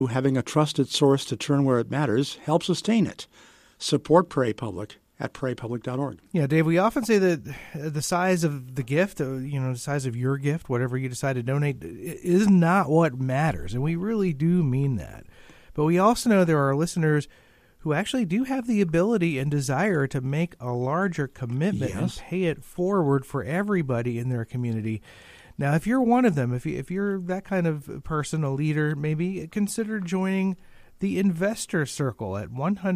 Having a trusted source to turn where it matters helps sustain it. Support Prairie Public at prairiepublic.org. Yeah, Dave, we often say that the size of the gift, the size of your gift, whatever you decide to donate, is not what matters. And we really do mean that. But we also know there are listeners who actually do have the ability and desire to make a larger commitment and pay it forward for everybody in their community. Now, if you're one of them, if you're that kind of person, a leader, maybe consider joining the Investor Circle at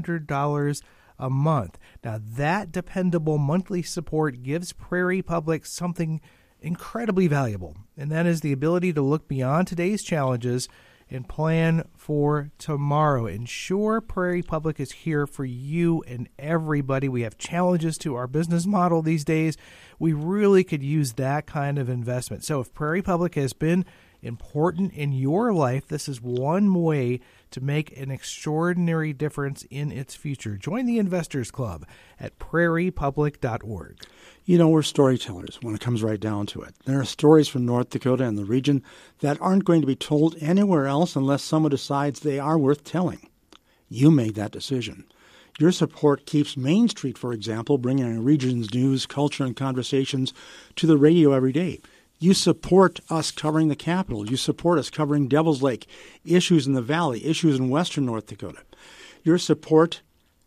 $100 a month. Now, that dependable monthly support gives Prairie Public something incredibly valuable, and that is the ability to look beyond today's challenges and plan for tomorrow. Ensure Prairie Public is here for you and everybody. We have challenges to our business model these days. We really could use that kind of investment. So if Prairie Public has been important in your life, this is one way to make an extraordinary difference in its future. Join the Investors Club at prairiepublic.org. You know, we're storytellers when it comes right down to it. There are stories from North Dakota and the region that aren't going to be told anywhere else unless someone decides they are worth telling. You made that decision. Your support keeps Main Street, for example, bringing our region's news, culture, and conversations to the radio every day. You support us covering the capital. You support us covering Devil's Lake, issues in the Valley, issues in western North Dakota. Your support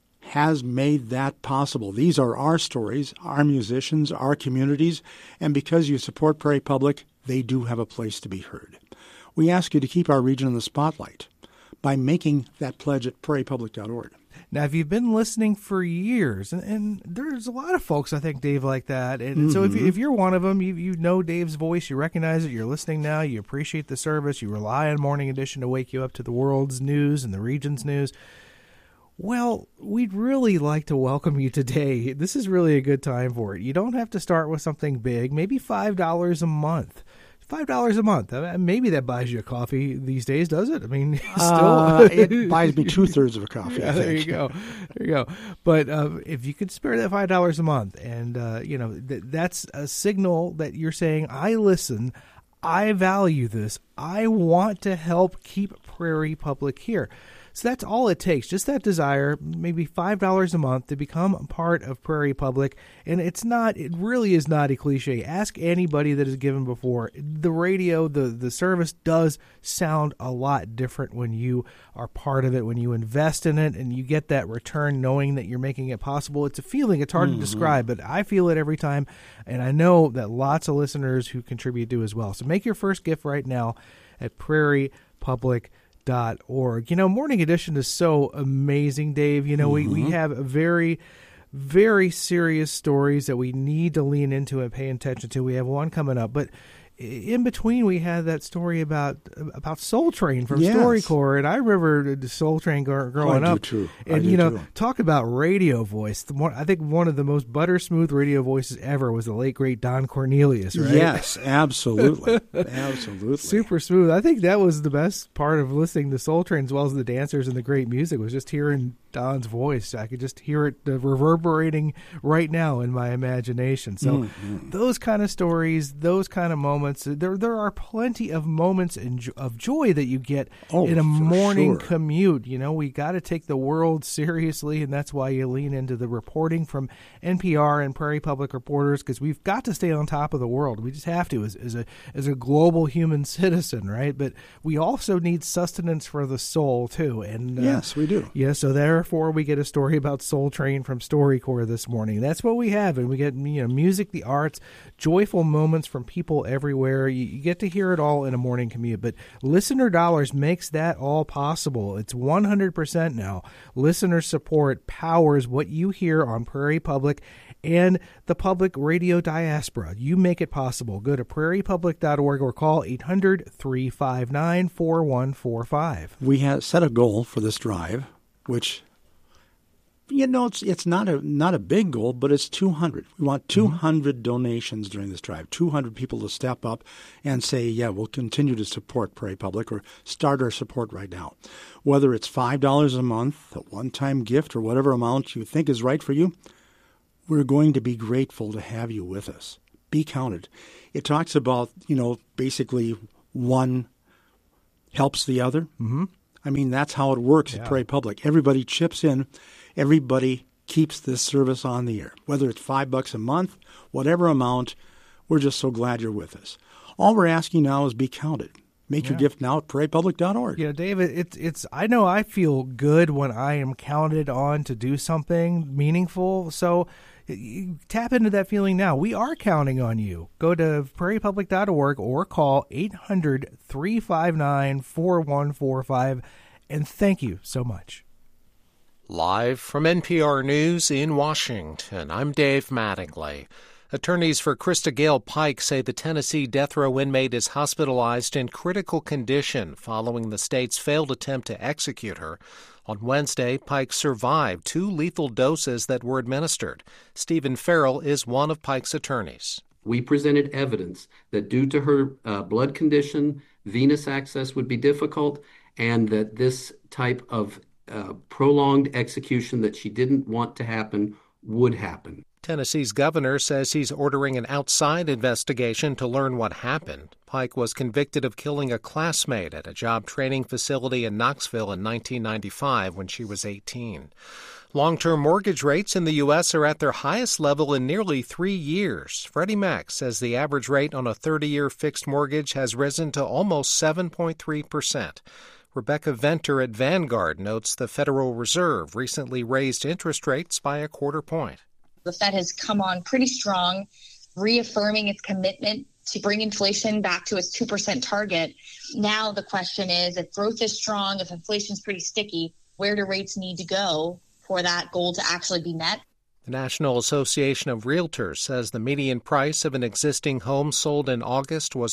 has made that possible. These are our stories, our musicians, our communities, and because you support Prairie Public, they do have a place to be heard. We ask you to keep our region in the spotlight by making that pledge at prairiepublic.org. Now, if you've been listening for years, and there's a lot of folks, I think, Dave, like that, and so if you're one of them, you know Dave's voice, you recognize it, you're listening now, you appreciate the service, you rely on Morning Edition to wake you up to the world's news and the region's news, well, we'd really like to welcome you today. This is really a good time for it. You don't have to start with something big, maybe $5 a month. $5 a month. Maybe that buys you a coffee these days, does it? I mean, still, it buys me 2/3 of a coffee. Yeah, there you go. There you go. But if you could spare that $5 a month, and that's a signal that you're saying, I listen, I value this, I want to help keep Prairie Public here. So that's all it takes, just that desire, maybe $5 a month to become a part of Prairie Public. And it really is not a cliche. Ask anybody that has given before. The radio, the service does sound a lot different when you are part of it, when you invest in it and you get that return knowing that you're making it possible. It's a feeling, it's hard to describe, but I feel it every time. And I know that lots of listeners who contribute do as well. So make your first gift right now at prairiepublic.org. Morning Edition is so amazing, Dave. We have very, very serious stories that we need to lean into and pay attention to. We have one coming up, but in between we had that story about Soul Train from StoryCorps, and I remember the Soul Train growing up. Too. And talk about radio voice. I think one of the most butter smooth radio voices ever was the late great Don Cornelius, right? Yes, absolutely. Absolutely. Super smooth. I think that was the best part of listening to Soul Train as well as the dancers and the great music was just hearing Don's voice. I could just hear it reverberating right now in my imagination. So those kind of stories, those kind of moments, there are plenty of moments of joy that you get in a morning commute. We got to take the world seriously, and that's why you lean into the reporting from NPR and Prairie Public reporters, because we've got to stay on top of the world. We just have to as a global human citizen, right? But we also need sustenance for the soul, too. And yes, we do. Yeah, so therefore we get a story about Soul Train from StoryCorps this morning. That's what we have, and we get music, the arts, joyful moments from people everywhere. You get to hear it all in a morning commute, but Listener Dollars makes that all possible. It's 100% now. Listener support powers what you hear on Prairie Public and the public radio diaspora. You make it possible. Go to prairiepublic.org or call 800-359-4145. We have set a goal for this drive, which it's not a big goal, but it's 200. We want 200 donations during this drive, 200 people to step up and say, we'll continue to support Prairie Public or start our support right now. Whether it's $5 a month, a one-time gift, or whatever amount you think is right for you, we're going to be grateful to have you with us. Be counted. It talks about, basically one helps the other. I mean, that's how it works at Prairie Public. Everybody chips in. Everybody keeps this service on the air. Whether it's $5 a month, whatever amount, we're just so glad you're with us. All we're asking now is be counted. Make your gift now at prairiepublic.org. Yeah, David, it's. I know I feel good when I am counted on to do something meaningful. So you tap into that feeling now. We are counting on you. Go to prairiepublic.org or call 800-359-4145. And thank you so much. Live from NPR News in Washington, I'm Dave Mattingly. Attorneys for Krista Gale Pike say the Tennessee death row inmate is hospitalized in critical condition following the state's failed attempt to execute her. On Wednesday, Pike survived 2 lethal doses that were administered. Stephen Farrell is one of Pike's attorneys. We presented evidence that due to her blood condition, venous access would be difficult, and that this type of prolonged execution that she didn't want to happen would happen. Tennessee's governor says he's ordering an outside investigation to learn what happened. Pike was convicted of killing a classmate at a job training facility in Knoxville in 1995 when she was 18. Long-term mortgage rates in the U.S. are at their highest level in nearly 3 years. Freddie Mac says the average rate on a 30-year fixed mortgage has risen to almost 7.3%. Rebecca Venter at Vanguard notes the Federal Reserve recently raised interest rates by a quarter point. The Fed has come on pretty strong, reaffirming its commitment to bring inflation back to its 2% target. Now the question is, if growth is strong, if inflation's pretty sticky, where do rates need to go for that goal to actually be met? The National Association of Realtors says the median price of an existing home sold in August was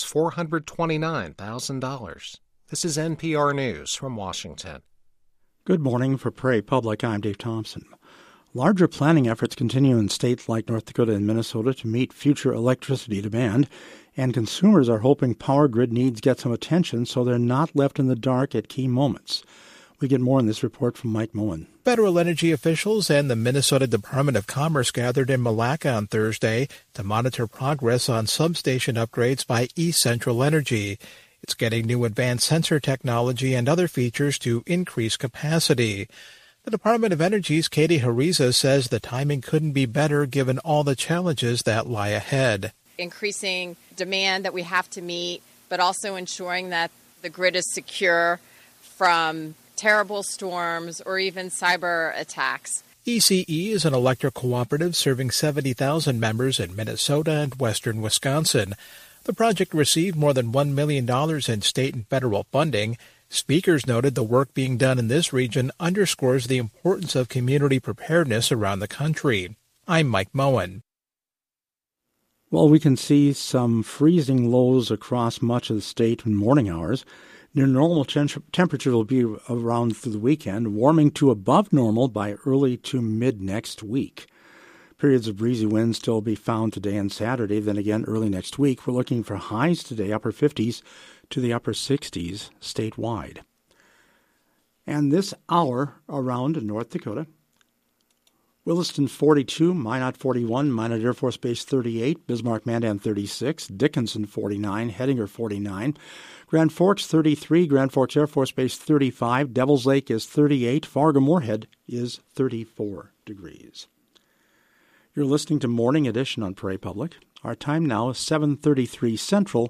$429,000. This is NPR News from Washington. Good morning. For Prairie Public, I'm Dave Thompson. Larger planning efforts continue in states like North Dakota and Minnesota to meet future electricity demand, and consumers are hoping power grid needs get some attention so they're not left in the dark at key moments. We get more in this report from Mike Moen. Federal energy officials and the Minnesota Department of Commerce gathered in Malacca on Thursday to monitor progress on substation upgrades by East Central Energy. It's getting new advanced sensor technology and other features to increase capacity. The Department of Energy's Katie Hariza says the timing couldn't be better given all the challenges that lie ahead. Increasing demand that we have to meet, but also ensuring that the grid is secure from terrible storms or even cyber attacks. ECE is an electric cooperative serving 70,000 members in Minnesota and western Wisconsin. The project received more than $1 million in state and federal funding. Speakers noted the work being done in this region underscores the importance of community preparedness around the country. I'm Mike Moen. Well, we can see some freezing lows across much of the state in morning hours. Near normal temperature will be around through the weekend, warming to above normal by early to mid next week. Periods of breezy winds still be found today and Saturday. Then again, early next week, we're looking for highs today, upper 50s to the upper 60s statewide. And this hour around North Dakota, Williston 42, Minot 41, Minot Air Force Base 38, Bismarck-Mandan 36, Dickinson 49, Hettinger 49, Grand Forks 33, Grand Forks Air Force Base 35, Devils Lake is 38, Fargo-Moorhead is 34 degrees. You're listening to Morning Edition on Prairie Public. Our time now is 7:33 Central,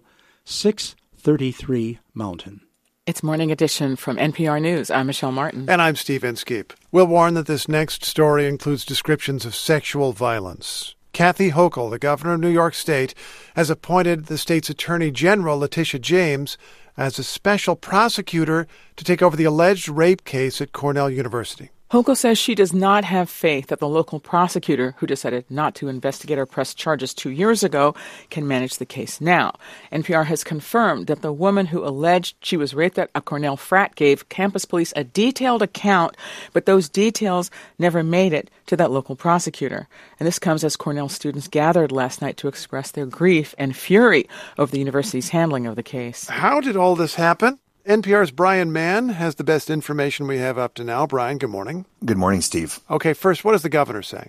6:33 Mountain. It's Morning Edition from NPR News. I'm Michelle Martin. And I'm Steve Inskeep. We'll warn that this next story includes descriptions of sexual violence. Kathy Hochul, the governor of New York State, has appointed the state's Attorney General, Letitia James, as a special prosecutor to take over the alleged rape case at Cornell University. Hochul says she does not have faith that the local prosecutor, who decided not to investigate or press charges 2 years ago, can manage the case now. NPR has confirmed that the woman who alleged she was raped at a Cornell frat gave campus police a detailed account, but those details never made it to that local prosecutor. And this comes as Cornell students gathered last night to express their grief and fury over the university's handling of the case. How did all this happen? NPR's Brian Mann has the best information we have up to now. Brian, good morning. Good morning, Steve. Okay, first, what is the governor saying?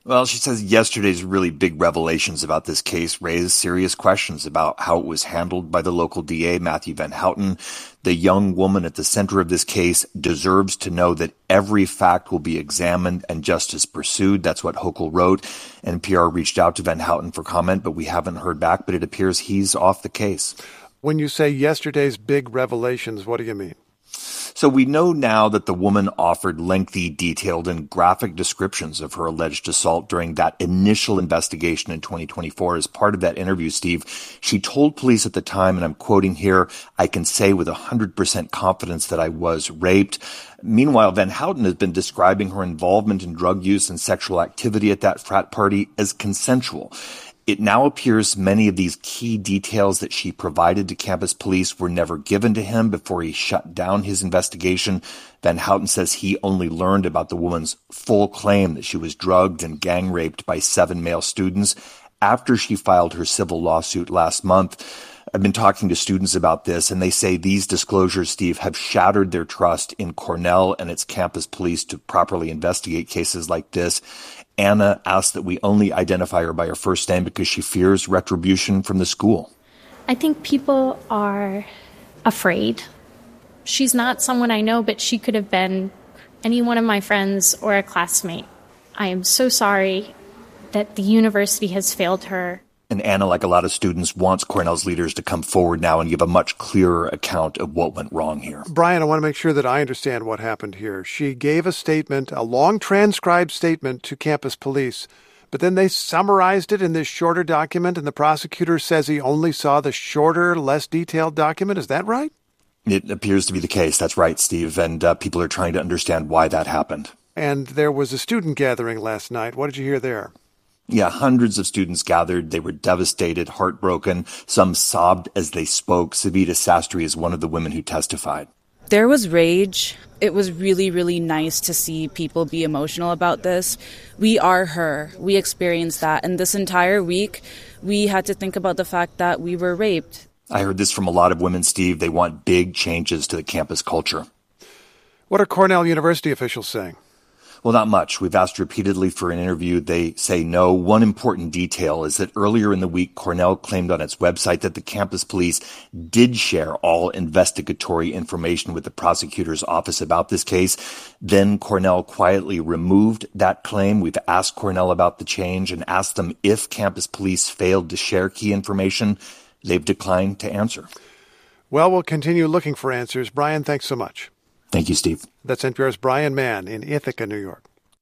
Well, she says yesterday's really big revelations about this case raised serious questions about how it was handled by the local DA, Matthew Van Houten. The young woman at the center of this case deserves to know that every fact will be examined and justice pursued. That's what Hochul wrote. NPR reached out to Van Houten for comment, but we haven't heard back. But it appears he's off the case. When you say yesterday's big revelations, what do you mean? So we know now that the woman offered lengthy, detailed, and graphic descriptions of her alleged assault during that initial investigation in 2024. As part of that interview, Steve, she told police at the time, and I'm quoting here, "I can say with 100% confidence that I was raped." Meanwhile, Van Houten has been describing her involvement in drug use and sexual activity at that frat party as consensual. It now appears many of these key details that she provided to campus police were never given to him before he shut down his investigation. Van Houten says he only learned about the woman's full claim that she was drugged and gang raped by 7 male students after she filed her civil lawsuit last month. I've been talking to students about this, and they say these disclosures, Steve, have shattered their trust in Cornell and its campus police to properly investigate cases like this. Anna asked that we only identify her by her first name because she fears retribution from the school. I think people are afraid. She's not someone I know, but she could have been any one of my friends or a classmate. I am so sorry that the university has failed her. And Anna, like a lot of students, wants Cornell's leaders to come forward now and give a much clearer account of what went wrong here. Brian, I want to make sure that I understand what happened here. She gave a statement, a long transcribed statement to campus police, but then they summarized it in this shorter document, and the prosecutor says he only saw the shorter, less detailed document. Is that right? It appears to be the case. That's right, Steve. And people are trying to understand why that happened. And there was a student gathering last night. What did you hear there? Yeah, hundreds of students gathered. They were devastated, heartbroken. Some sobbed as they spoke. Savita Sastry is one of the women who testified. There was rage. It was really, really nice to see people be emotional about this. We are her. We experienced that. And this entire week, we had to think about the fact that we were raped. I heard this from a lot of women, Steve. They want big changes to the campus culture. What are Cornell University officials saying? Well, not much. We've asked repeatedly for an interview. They say no. One important detail is that earlier in the week, Cornell claimed on its website that the campus police did share all investigatory information with the prosecutor's office about this case. Then Cornell quietly removed that claim. We've asked Cornell about the change and asked them if campus police failed to share key information. They've declined to answer. Well, we'll continue looking for answers. Brian, thanks so much. Thank you, Steve. That's NPR's Brian Mann in Ithaca, New York.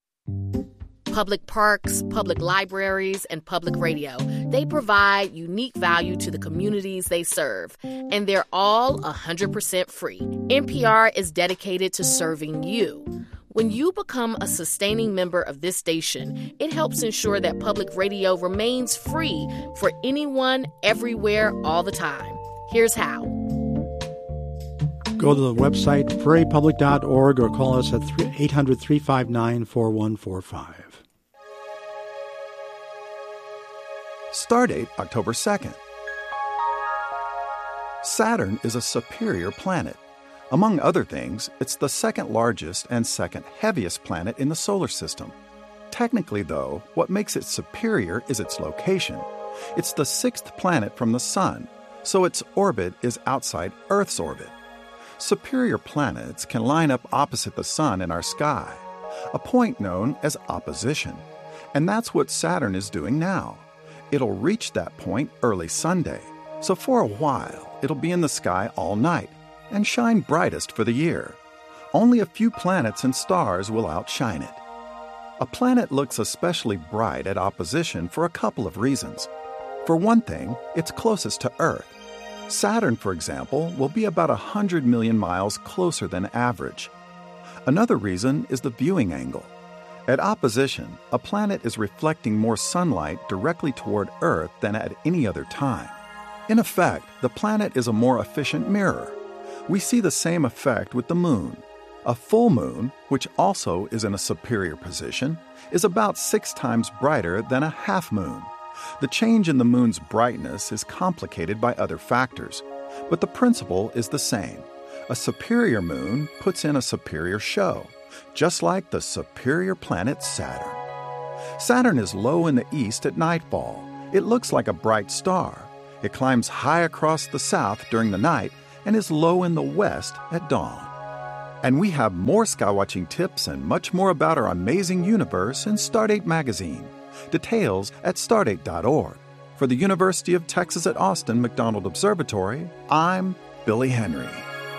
Public parks, public libraries, and public radio. They provide unique value to the communities they serve, and they're all 100% free. NPR is dedicated to serving you. When you become a sustaining member of this station, it helps ensure that public radio remains free for anyone, everywhere, all the time. Here's how. Go to the website, prairiepublic.org, or call us at 800-359-4145. Stardate October 2nd. Saturn is a superior planet. Among other things, it's the second largest and second heaviest planet in the solar system. Technically, though, what makes it superior is its location. It's the 6th planet from the Sun, so its orbit is outside Earth's orbit. Superior planets can line up opposite the Sun in our sky, a point known as opposition. And that's what Saturn is doing now. It'll reach that point early Sunday, so for a while it'll be in the sky all night and shine brightest for the year. Only a few planets and stars will outshine it. A planet looks especially bright at opposition for a couple of reasons. For one thing, it's closest to Earth. Saturn, for example, will be about 100 million miles closer than average. Another reason is the viewing angle. At opposition, a planet is reflecting more sunlight directly toward Earth than at any other time. In effect, the planet is a more efficient mirror. We see the same effect with the moon. A full moon, which also is in a superior position, is about 6 times brighter than a half moon. The change in the moon's brightness is complicated by other factors, but the principle is the same. A superior moon puts in a superior show, just like the superior planet Saturn. Saturn is low in the east at nightfall. It looks like a bright star. It climbs high across the south during the night and is low in the west at dawn. And we have more skywatching tips and much more about our amazing universe in Stardate magazine. Details at stardate.org. For the University of Texas at Austin McDonald Observatory, I'm Billy Henry.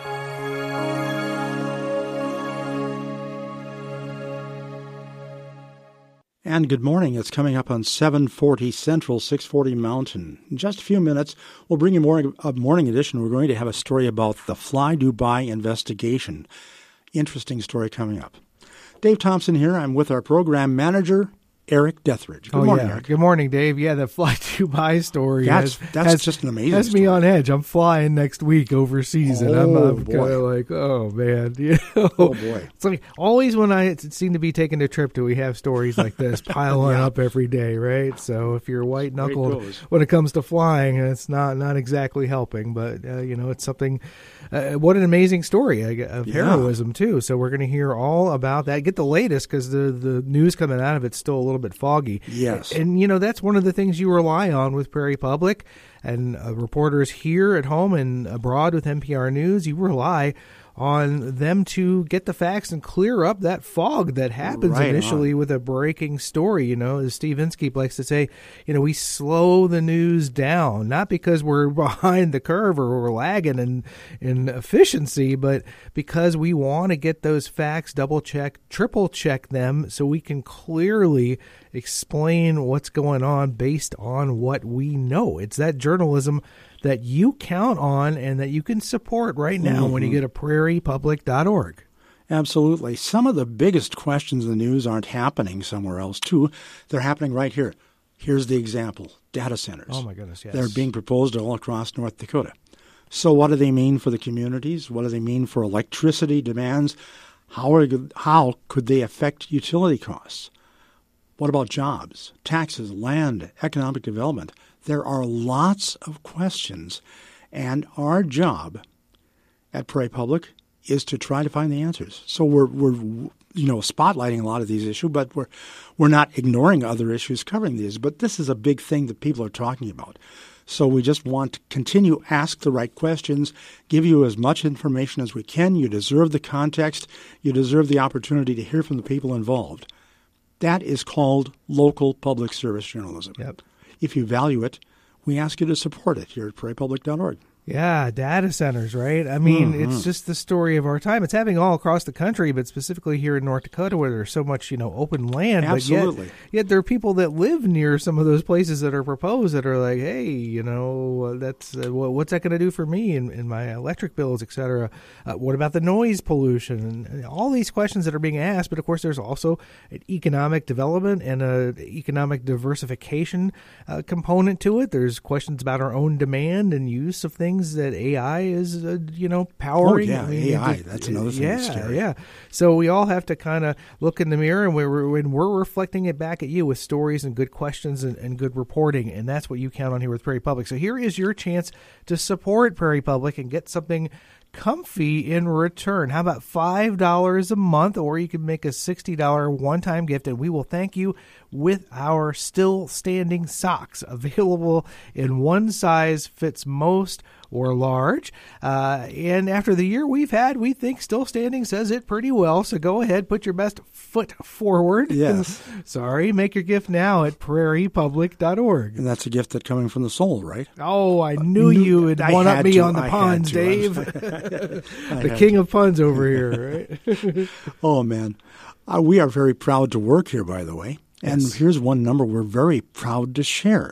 And good morning. It's coming up on 7:40 Central, 6:40 Mountain. In just a few minutes, we'll bring you a morning edition. We're going to have a story about the Fly Dubai investigation. Interesting story coming up. Dave Thompson here. I'm with our program manager, Eric Dethridge. Good morning, Eric. Good morning, Dave. Yeah, the Fly Dubai story that's just an amazing has story. Me on edge. I'm flying next week overseas, and I'm kind of like, oh, man. You know? Oh, boy. It's like always when I seem to be taking a trip, do we have stories like this piling up every day, right? So if you're white-knuckled when it comes to flying, it's not exactly helping, but, it's something. What an amazing story of heroism, too. So we're going to hear all about that. Get the latest because the news coming out of it's still a little bit foggy. Yes. And, that's one of the things you rely on with Prairie Public and reporters here at home and abroad with NPR News. You rely on them to get the facts and clear up that fog that happens initially with a breaking story. As Steve Inskeep likes to say, we slow the news down, not because we're behind the curve or we're lagging in efficiency, but because we want to get those facts, double check, triple check them so we can clearly explain what's going on based on what we know. It's that journalism that you count on and that you can support right now when you go to prairiepublic.org. Absolutely. Some of the biggest questions in the news aren't happening somewhere else, too. They're happening right here. Here's the example. Data centers. Oh, my goodness, yes. They're being proposed all across North Dakota. So what do they mean for the communities? What do they mean for electricity demands? How could they affect utility costs? What about jobs, taxes, land, economic development? There are lots of questions, and our job at Prairie Public is to try to find the answers. So we're spotlighting a lot of these issues, but we're not ignoring other issues covering these. But this is a big thing that people are talking about. So we just want to continue ask the right questions, give you as much information as we can. You deserve the context. You deserve the opportunity to hear from the people involved. That is called local public service journalism. Yep. If you value it, we ask you to support it here at prairiepublic.org. Yeah, data centers, right? I mean, it's just the story of our time. It's happening all across the country, but specifically here in North Dakota where there's so much, open land. Absolutely. But yet there are people that live near some of those places that are proposed that are like, hey, that's what's that going to do for me and my electric bills, et cetera? What about the noise pollution? And all these questions that are being asked. But, of course, there's also an economic development and an economic diversification component to it. There's questions about our own demand and use of things that AI is, powering. Oh, yeah, AI. That's another thing. Yeah. So we all have to kind of look in the mirror, and we're reflecting it back at you with stories and good questions and good reporting, and that's what you count on here with Prairie Public. So here is your chance to support Prairie Public and get something comfy in return. How about $5 a month, or you can make a $60 one-time gift, and we will thank you with our still standing socks, available in one size fits most or large. And after the year we've had, we think Still Standing says it pretty well. So go ahead, put your best foot forward. Yes. Make your gift now at prairiepublic.org. And that's a gift that's coming from the soul, right? Oh, I knew you would one-up me on the puns, Dave. The king of puns over here, right? Oh, man. We are very proud to work here, by the way. And here's one number we're very proud to share.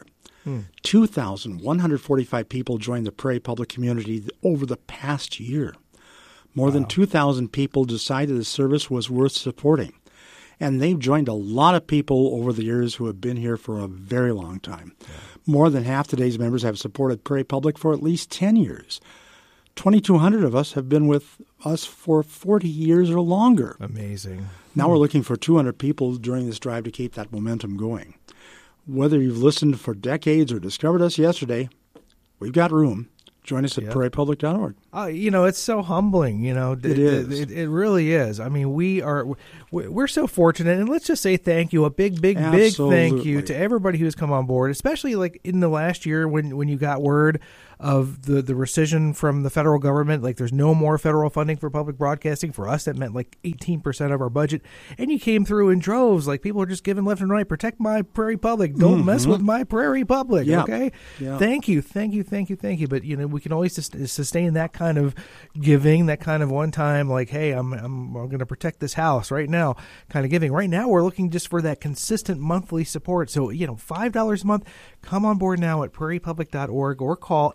2,145 people joined the Prairie Public community over the past year. More than 2,000 people decided the service was worth supporting. And they've joined a lot of people over the years who have been here for a very long time. Yeah. More than half today's members have supported Prairie Public for at least 10 years. 2,200 of us have been with us for 40 years or longer. Amazing. Now we're looking for 200 people during this drive to keep that momentum going. Whether you've listened for decades or discovered us yesterday, we've got room. Join us at prairiepublic.org. It's so humbling. It is. It really is. I mean, we're so fortunate, and let's just say thank you, a big Absolutely. thank you to everybody who's come on board, especially like in the last year when you got word of the rescission from the federal government. Like, there's no more federal funding for public broadcasting. For us, that meant like 18% of our budget, and you came through in droves. Like, people are just giving left and right. Protect my prairie public. Don't mess with my prairie public. Yeah. Okay. Yeah. Thank you. But we can always sustain that kind of giving, that kind of one time, like, hey, I'm going to protect this house right now kind of giving. Right now, we're looking just for that consistent monthly support. So, $5 a month. Come on board now at prairiepublic.org or call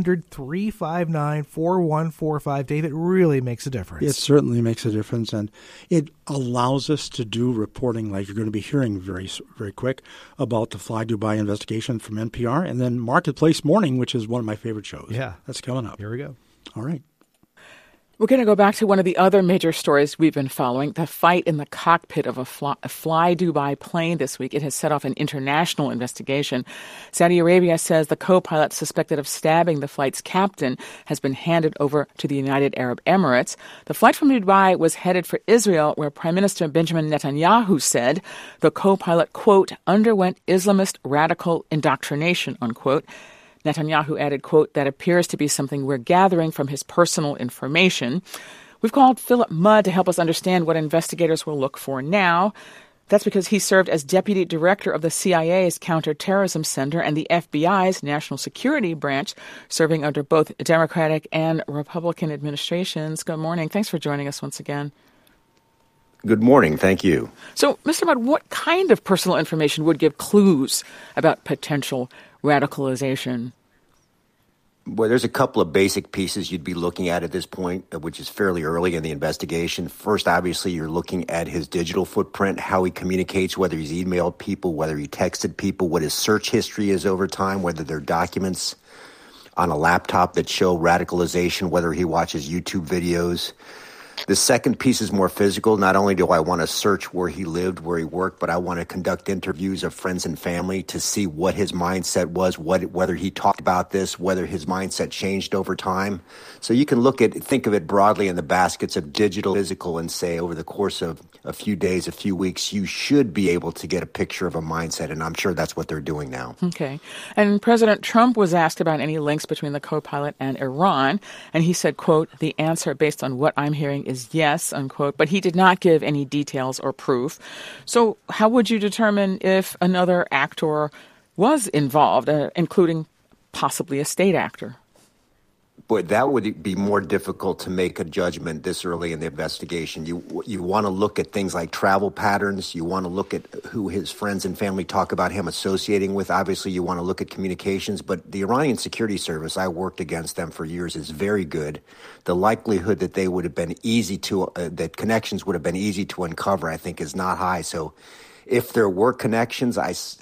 800-359-4145. Dave, it really makes a difference. It certainly makes a difference, and it allows us to do reporting like you're going to be hearing very, very quick about the Fly Dubai investigation from NPR, and then Marketplace Morning, which is one of my favorite shows. Yeah. That's coming up. Here we go. All right. We're going to go back to one of the other major stories we've been following, the fight in the cockpit of a Fly Dubai plane this week. It has set off an international investigation. Saudi Arabia says the co-pilot suspected of stabbing the flight's captain has been handed over to the United Arab Emirates. The flight from Dubai was headed for Israel, where Prime Minister Benjamin Netanyahu said the co-pilot, quote, underwent Islamist radical indoctrination, unquote. Netanyahu added, quote, that appears to be something we're gathering from his personal information. We've called Philip Mudd to help us understand what investigators will look for now. That's because he served as deputy director of the CIA's Counterterrorism Center and the FBI's National Security Branch, serving under both Democratic and Republican administrations. Good morning. Thanks for joining us once again. Good morning. Thank you. So, Mr. Mudd, what kind of personal information would give clues about potential radicalization? Well, there's a couple of basic pieces you'd be looking at this point, which is fairly early in the investigation. First, obviously, you're looking at his digital footprint, how he communicates, whether he's emailed people, whether he texted people, what his search history is over time, whether there are documents on a laptop that show radicalization, whether he watches YouTube videos. The second piece is more physical. Not only do I want to search where he lived, where he worked, but I want to conduct interviews of friends and family to see what his mindset was, whether he talked about this, whether his mindset changed over time. So you can think of it broadly in the baskets of digital, physical, and say over the course of a few days, a few weeks, you should be able to get a picture of a mindset, and I'm sure that's what they're doing now. Okay. And President Trump was asked about any links between the co-pilot and Iran, and he said, quote, the answer based on what I'm hearing is yes, unquote, but he did not give any details or proof. So how would you determine if another actor was involved, including possibly a state actor? Boy, that would be more difficult to make a judgment this early in the investigation. You want to look at things like travel patterns. You want to look at who his friends and family talk about him associating with. Obviously, you want to look at communications. But the Iranian Security Service, I worked against them for years, is very good. The likelihood that they would have been that connections would have been easy to uncover, I think, is not high. So if there were connections,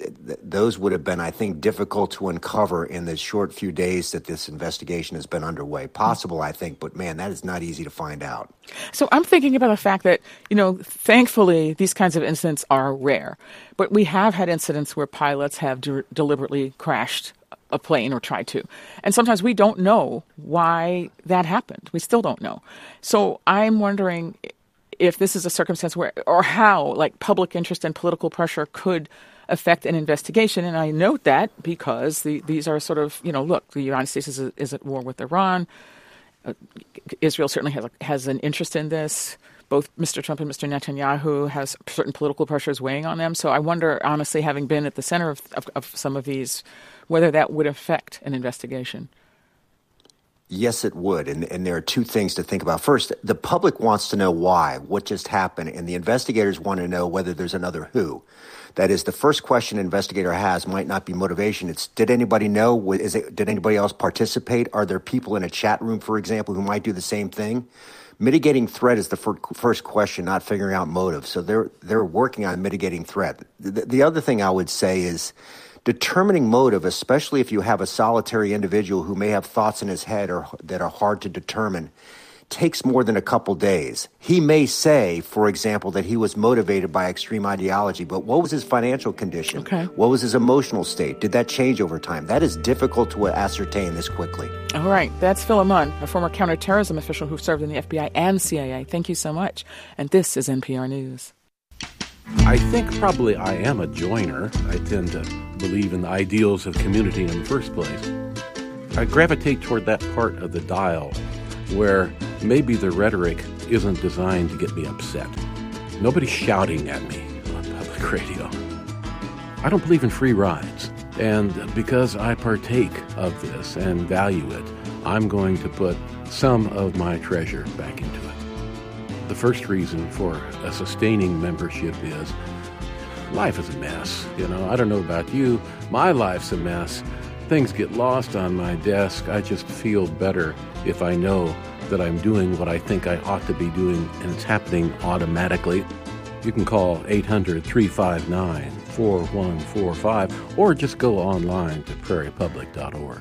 those would have been, I think, difficult to uncover in the short few days that this investigation has been underway. Possible, I think, but man, that is not easy to find out. So I'm thinking about the fact that, thankfully, these kinds of incidents are rare. But we have had incidents where pilots have deliberately crashed a plane or tried to. And sometimes we don't know why that happened. We still don't know. So I'm wondering if this is a circumstance where, or how, like, public interest and political pressure could affect an investigation. And I note that because these are sort of, look, the United States is at war with Iran. Israel certainly has an interest in this. Both Mr. Trump and Mr. Netanyahu has certain political pressures weighing on them. So I wonder, honestly, having been at the center of some of these, whether that would affect an investigation. Yes, it would. And there are two things to think about. First, the public wants to know why, what just happened, and the investigators want to know whether there's another who. That is, the first question an investigator has might not be motivation. It's, did anybody know? Did anybody else participate? Are there people in a chat room, for example, who might do the same thing? Mitigating threat is the first question, not figuring out motive. So they're working on mitigating threat. The other thing I would say is determining motive, especially if you have a solitary individual who may have thoughts in his head that are hard to determine, takes more than a couple days. He may say, for example, that he was motivated by extreme ideology, but what was his financial condition? Okay. What was his emotional state? Did that change over time? That is difficult to ascertain this quickly. All right. That's Phil Amon, a former counterterrorism official who served in the FBI and CIA. Thank you so much. And this is NPR News. I think probably I am a joiner. I tend to believe in the ideals of community in the first place. I gravitate toward that part of the dial where maybe the rhetoric isn't designed to get me upset. Nobody's shouting at me on public radio. I don't believe in free rides. And because I partake of this and value it, I'm going to put some of my treasure back into it. The first reason for a sustaining membership is life is a mess. I don't know about you. My life's a mess. Things get lost on my desk. I just feel better if I know that I'm doing what I think I ought to be doing and it's happening automatically. You can call 800-359-4145 or just go online to prairiepublic.org.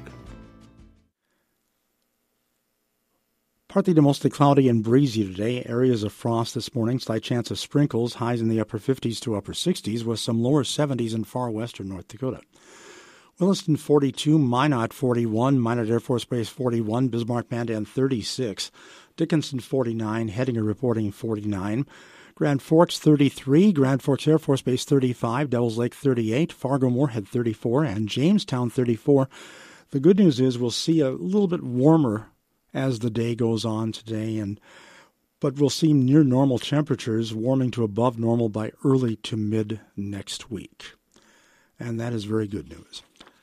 Partly to mostly cloudy and breezy today. Areas of frost this morning. Slight chance of sprinkles. Highs in the upper 50s to upper 60s with some lower 70s in far western North Dakota. Williston 42, Minot 41, Minot Air Force Base 41, Bismarck Mandan 36, Dickinson 49, Hettinger reporting 49, Grand Forks 33, Grand Forks Air Force Base 35, Devils Lake 38, Fargo Moorhead 34, and Jamestown 34. The good news is we'll see a little bit warmer as the day goes on today, but we'll see near normal temperatures warming to above normal by early to mid next week. And that is very good news.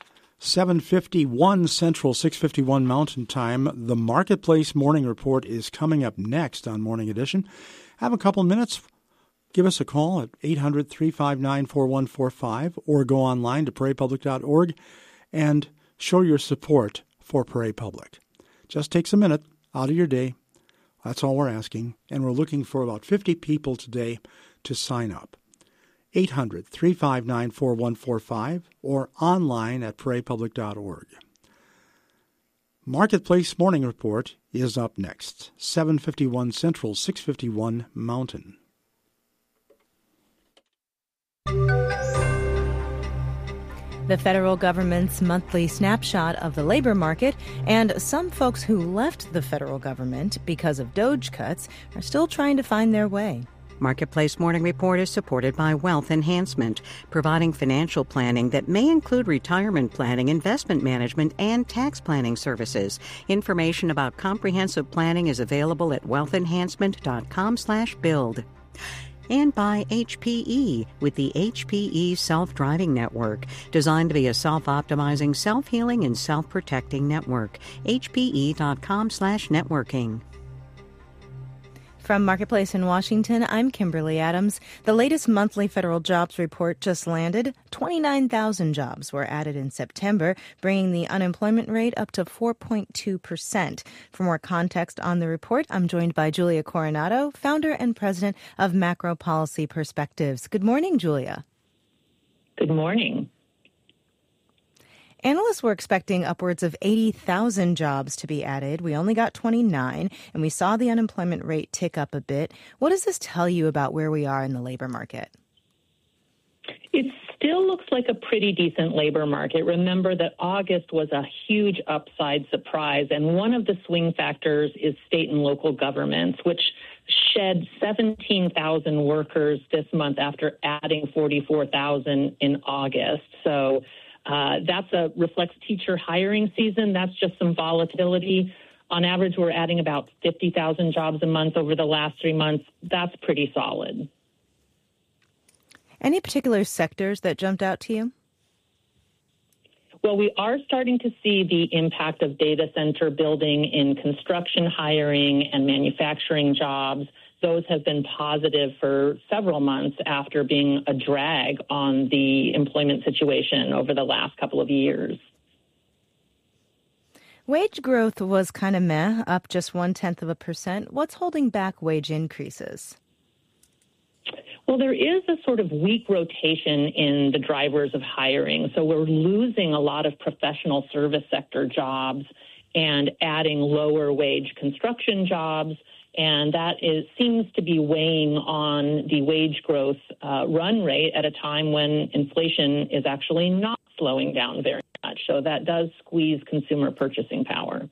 7:51 Central, 6:51 Mountain Time. The Marketplace Morning Report is coming up next on Morning Edition. Have a couple minutes. Give us a call at 800-359-4145 or go online to prairiepublic.org and show your support for Prairie Public. Just takes a minute out of your day. That's all we're asking. And we're looking for about 50 people today to sign up. 800-359-4145 or online at prairiepublic.org. Marketplace Morning Report is up next. 7:51 Central, 6:51 Mountain. The federal government's monthly snapshot of the labor market, and some folks who left the federal government because of DOGE cuts are still trying to find their way. Marketplace Morning Report is supported by Wealth Enhancement, providing financial planning that may include retirement planning, investment management, and tax planning services. Information about comprehensive planning is available at wealthenhancement.com/build. And by HPE with the HPE Self-Driving Network, designed to be a self-optimizing, self-healing, and self-protecting network. HPE.com/networking. From Marketplace in Washington, I'm Kimberly Adams. The latest monthly federal jobs report just landed. 29,000 jobs were added in September, bringing the unemployment rate up to 4.2%. For more context on the report, I'm joined by Julia Coronado, founder and president of Macro Policy Perspectives. Good morning, Julia. Good morning. Analysts were expecting upwards of 80,000 jobs to be added. We only got 29, and we saw the unemployment rate tick up a bit. What does this tell you about where we are in the labor market? It still looks like a pretty decent labor market. Remember that August was a huge upside surprise, and one of the swing factors is state and local governments, which shed 17,000 workers this month after adding 44,000 in August. So that reflects teacher hiring season. That's just some volatility. On average, we're adding about 50,000 jobs a month over the last 3 months. That's pretty solid. Any particular sectors that jumped out to you? Well, we are starting to see the impact of data center building in construction hiring and manufacturing jobs. Those have been positive for several months after being a drag on the employment situation over the last couple of years. Wage growth was kind of meh, up just 0.1%. What's holding back wage increases? Well, there is a sort of weak rotation in the drivers of hiring. So we're losing a lot of professional service sector jobs and adding lower wage construction jobs. And that seems to be weighing on the wage growth run rate at a time when inflation is actually not slowing down very much. So that does squeeze consumer purchasing power.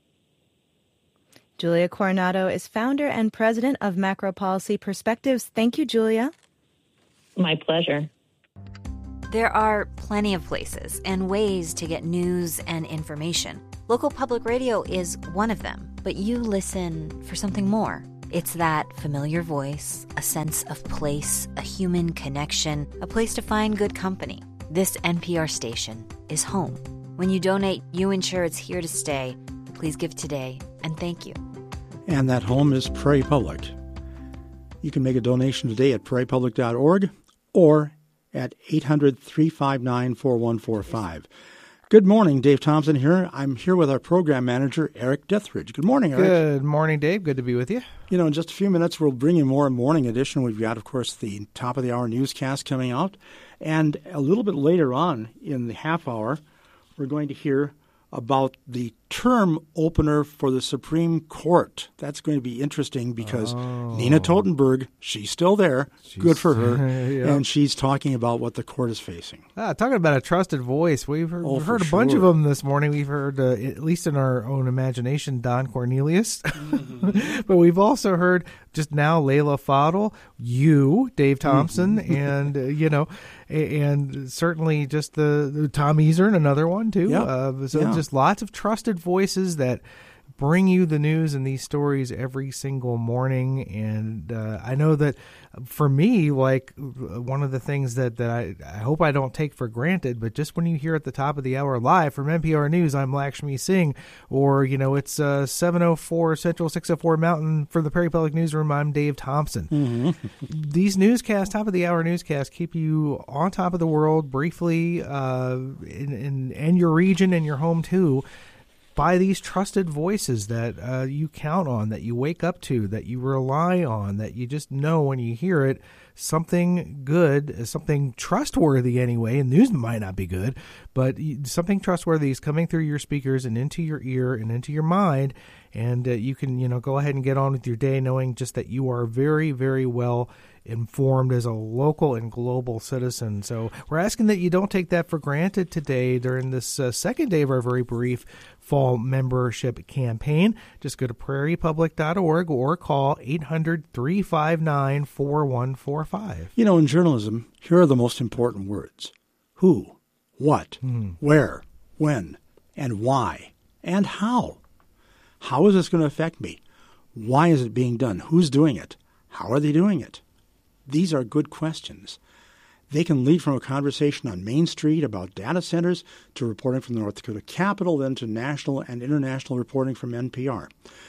Julia Coronado is founder and president of Macro Policy Perspectives. Thank you, Julia. My pleasure. There are plenty of places and ways to get news and information. Local public radio is one of them, but you listen for something more. It's that familiar voice, a sense of place, a human connection, a place to find good company. This NPR station is home. When you donate, you ensure it's here to stay. Please give today, and thank you. And that home is Prairie Public. You can make a donation today at prairiepublic.org or at 800-359-4145. Good morning, Dave Thompson here. I'm here with our program manager, Eric Dethridge. Good morning, Eric. Good morning, Dave. Good to be with you. You know, in just a few minutes, we'll bring you more Morning Edition. We've got, of course, the top of the hour newscast coming out. And a little bit later on in the half hour, we're going to hear about the term opener for the Supreme Court. That's going to be interesting because Nina Totenberg, she's still there. Good for her. Yeah. And she's talking about what the court is facing. Talking about a trusted voice. We've heard a bunch of them this morning. We've heard, at least in our own imagination, Don Cornelius. Mm-hmm. But we've also heard just now Layla Fadel, you, Dave Thompson, and, and certainly just the Tom Easern, another one, too. Just lots of trusted voices that bring you the news and these stories every single morning. And I know that for me, like one of the things that I hope I don't take for granted, but just when you hear at the top of the hour live from NPR News, I'm Lakshmi Singh, or, it's 7:04 Central, 6:04 Mountain for the Prairie Public Newsroom, I'm Dave Thompson. Mm-hmm. These newscasts, top of the hour newscasts, keep you on top of the world briefly in your region and your home too, by these trusted voices that you count on, that you wake up to, that you rely on, that you just know when you hear it, something good, something trustworthy anyway, and news might not be good, but something trustworthy is coming through your speakers and into your ear and into your mind, and you can, go ahead and get on with your day knowing just that you are very, very well informed as a local and global citizen. So we're asking that you don't take that for granted today during this second day of our very brief fall membership campaign. Just go to prairiepublic.org or call 800-359-4145. In journalism, here are the most important words: who, what, where, when, and why, and how. How is this going to affect me? Why is it being done? Who's doing it? How are they doing it? These are good questions. They can lead from a conversation on Main Street about data centers to reporting from the North Dakota Capitol, then to national and international reporting from NPR.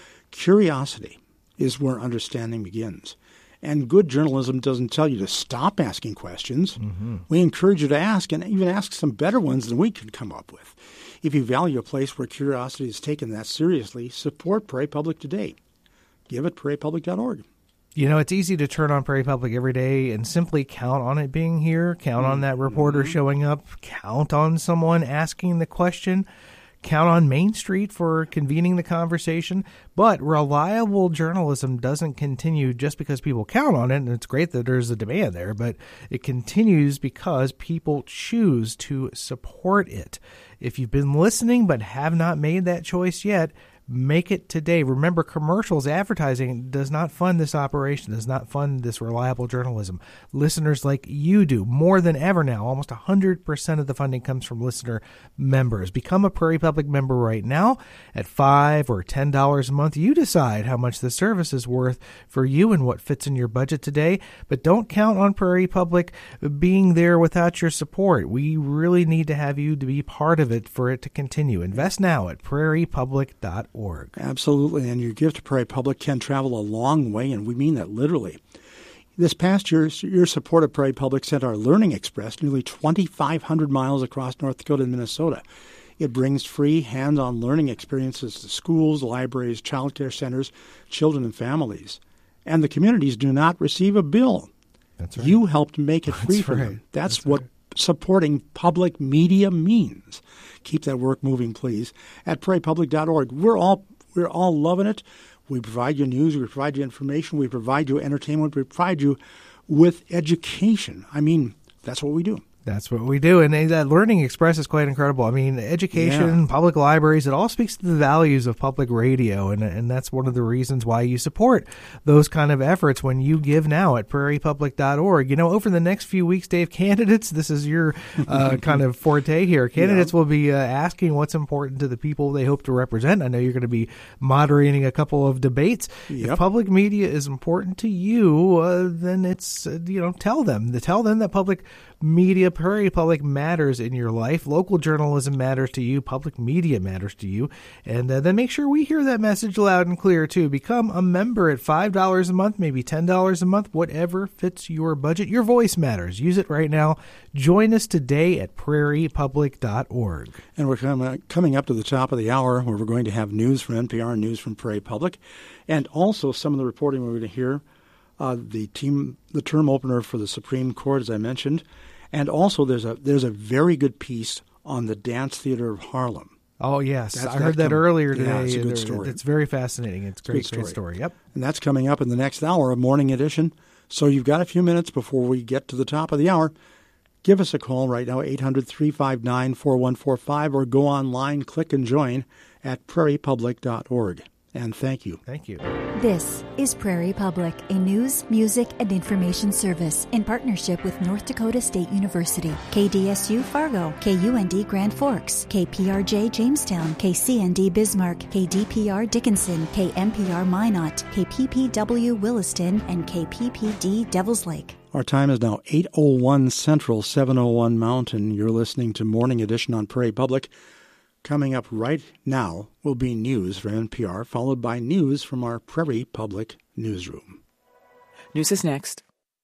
Curiosity is where understanding begins. And good journalism doesn't tell you to stop asking questions. Mm-hmm. We encourage you to ask, and even ask some better ones than we can come up with. If you value a place where curiosity is taken that seriously, support Prairie Public today. Give it prairiepublic.org. It's easy to turn on Prairie Public every day and simply count on it being here, count on that reporter showing up, count on someone asking the question, count on Main Street for convening the conversation. But reliable journalism doesn't continue just because people count on it, and it's great that there's a demand there, but it continues because people choose to support it. If you've been listening but have not made that choice yet, make it today. Remember, commercials, advertising does not fund this operation, does not fund this reliable journalism. Listeners like you do, more than ever now. Almost 100% of the funding comes from listener members. Become a Prairie Public member right now at $5 or $10 a month. You decide how much the service is worth for you and what fits in your budget today. But don't count on Prairie Public being there without your support. We really need to have you to be part of it for it to continue. Invest now at prairiepublic.org. Absolutely, and your gift to Prairie Public can travel a long way, and we mean that literally. This past year, your support of Prairie Public sent our Learning Express nearly 2,500 miles across North Dakota and Minnesota. It brings free hands-on learning experiences to schools, libraries, child care centers, children and families. And the communities do not receive a bill. That's right. You helped make it free for them. That's what supporting public media means. Keep that work moving, please, at prairiepublic.org. We're all loving it. We provide you news, we provide you information, we provide you entertainment, we provide you with education. I mean, that's what we do. That's what we do. And that Learning Express is quite incredible. I mean, education, public libraries, it all speaks to the values of public radio. And that's one of the reasons why you support those kind of efforts when you give now at prairiepublic.org. You know, over the next few weeks, Dave, candidates, this is your kind of forte here. Candidates will be asking what's important to the people they hope to represent. I know you're going to be moderating a couple of debates. If public media is important to you, then it's, tell them that public media, Prairie Public matters in your life. Local journalism matters to you. Public media matters to you. And then make sure we hear that message loud and clear, too. Become a member at $5 a month, maybe $10 a month, whatever fits your budget. Your voice matters. Use it right now. Join us today at prairiepublic.org. And we're coming up to the top of the hour where we're going to have news from NPR, news from Prairie Public, and also some of the reporting we're going to hear. The term opener for the Supreme Court, as I mentioned, and also there's a very good piece on the Dance Theater of Harlem. Oh yes, I heard that earlier today. Yeah, it's a good story. It's very fascinating. It's a great story. Yep, and that's coming up in the next hour of Morning Edition. So you've got a few minutes before we get to the top of the hour. Give us a call right now, 800-359-4145, or go online, click and join at prairiepublic.org. And thank you. Thank you. This is Prairie Public, a news, music, and information service in partnership with North Dakota State University, KDSU Fargo, KUND Grand Forks, KPRJ Jamestown, KCND Bismarck, KDPR Dickinson, KMPR Minot, KPPW Williston, and KPPD Devils Lake. Our time is now 8:01 Central, 7:01 Mountain. You're listening to Morning Edition on Prairie Public. Coming up right now will be news from NPR, followed by news from our Prairie Public newsroom. News is next.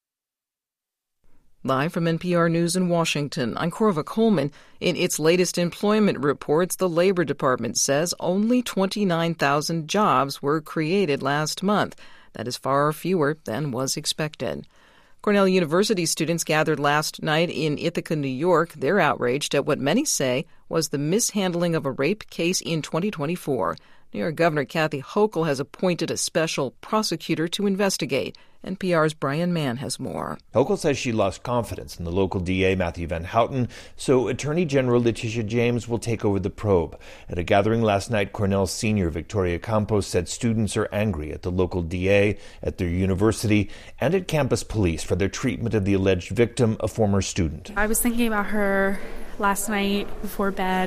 Live from NPR News in Washington, I'm Corva Coleman. In its latest employment reports, the Labor Department says only 29,000 jobs were created last month. That is far fewer than was expected. Cornell University students gathered last night in Ithaca, New York. They're outraged at what many say was the mishandling of a rape case in 2024. New York Governor Kathy Hochul has appointed a special prosecutor to investigate. NPR's Brian Mann has more. Hochul says she lost confidence in the local DA, Matthew Van Houten, so Attorney General Letitia James will take over the probe. At a gathering last night, Cornell senior Victoria Campos said students are angry at the local DA, at their university, and at campus police for their treatment of the alleged victim, a former student. I was thinking about her last night before bed.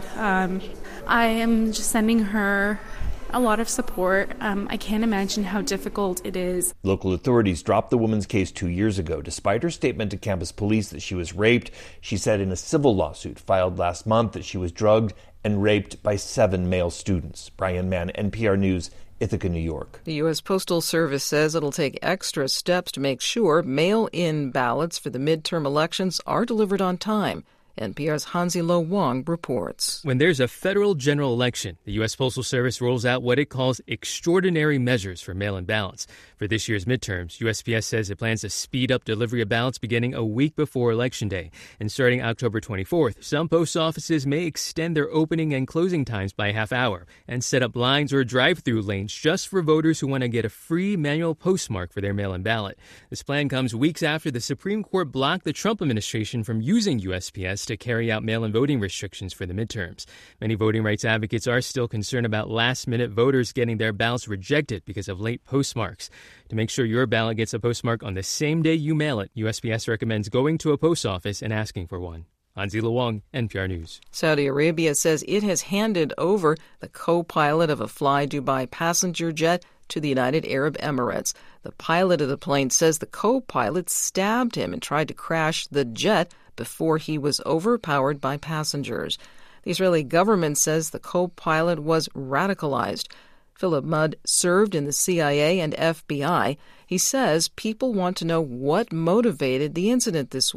I am just sending her a lot of support. I can't imagine how difficult it is. Local authorities dropped the woman's case 2 years ago, despite her statement to campus police that she was raped. She said in a civil lawsuit filed last month that she was drugged and raped by 7 male students. Brian Mann, NPR News, Ithaca, New York. The U.S. Postal Service says it'll take extra steps to make sure mail-in ballots for the midterm elections are delivered on time. NPR's Hansi Lo Wang reports. When there's a federal general election, the U.S. Postal Service rolls out what it calls extraordinary measures for mail-in ballots. For this year's midterms, USPS says it plans to speed up delivery of ballots beginning a week before Election Day. And starting October 24th, some post offices may extend their opening and closing times by a half hour and set up lines or drive-through lanes just for voters who want to get a free manual postmark for their mail-in ballot. This plan comes weeks after the Supreme Court blocked the Trump administration from using USPS to carry out mail-in voting restrictions for the midterms. Many voting rights advocates are still concerned about last-minute voters getting their ballots rejected because of late postmarks. To make sure your ballot gets a postmark on the same day you mail it, USPS recommends going to a post office and asking for one. Hansi Lo Wang, NPR News. Saudi Arabia says it has handed over the co-pilot of a Fly Dubai passenger jet to the United Arab Emirates. The pilot of the plane says the co-pilot stabbed him and tried to crash the jet before he was overpowered by passengers. The Israeli government says the co-pilot was radicalized. Philip Mudd served in the CIA and FBI. He says people want to know what motivated the incident this week.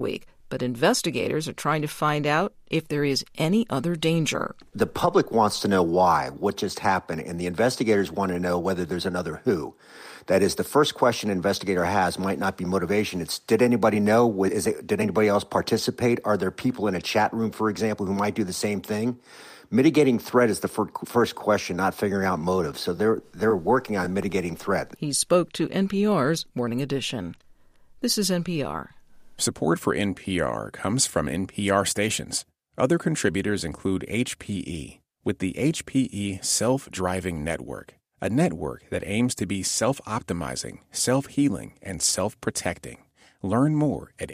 but investigators are trying to find out if there is any other danger. The public wants to know why, what just happened, and the investigators want to know whether there's another who. That is, the first question an investigator has might not be motivation. It's, did anybody know? Did anybody else participate? Are there people in a chat room, for example, who might do the same thing? Mitigating threat is the first question, not figuring out motive. So they're working on mitigating threat. He spoke to NPR's Morning Edition. This is NPR. Support for NPR comes from NPR stations. Other contributors include HPE, with the HPE Self-Driving Network, a network that aims to be self-optimizing, self-healing, and self-protecting. Learn more at